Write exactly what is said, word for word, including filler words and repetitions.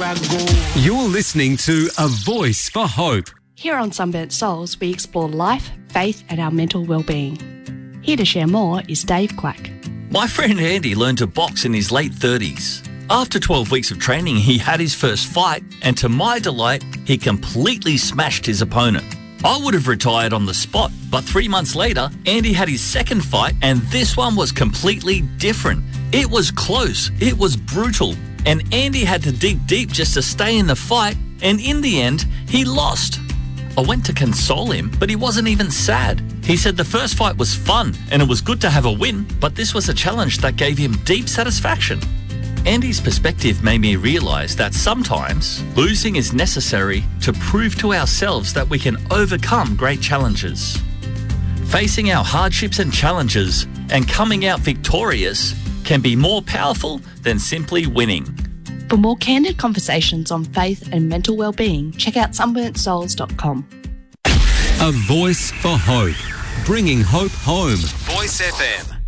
I go. You're listening to A Voice for Hope. Here on Sunburnt Souls, we explore life, faith and our mental well-being. Here to share more is Dave Quack. My friend Andy learned to box in his late thirties. After twelve weeks of training, he had his first fight, and to my delight, he completely smashed his opponent. I would have retired on the spot, but three months later, Andy had his second fight, and this one was completely different. It was close, it was brutal, and Andy had to dig deep just to stay in the fight, and in the end, he lost. I went to console him, but he wasn't even sad. He said the first fight was fun and it was good to have a win, but this was a challenge that gave him deep satisfaction. Andy's perspective made me realise that sometimes losing is necessary to prove to ourselves that we can overcome great challenges. Facing our hardships and challenges and coming out victorious can be more powerful than simply winning. For more candid conversations on faith and mental well-being, check out sunburnt souls dot com. A Voice for Hope. Bringing hope home. Voice F M.